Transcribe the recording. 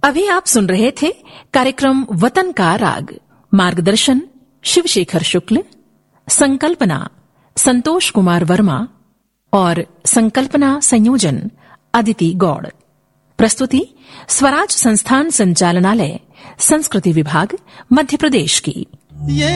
अभी आप सुन रहे थे कार्यक्रम वतन का राग। मार्गदर्शन शिवशेखर शुक्ल, संकल्पना संतोष कुमार वर्मा और संकल्पना संयोजन अदिति गौड़। प्रस्तुति स्वराज संस्थान संचालनालय, संस्कृति विभाग, मध्य प्रदेश की।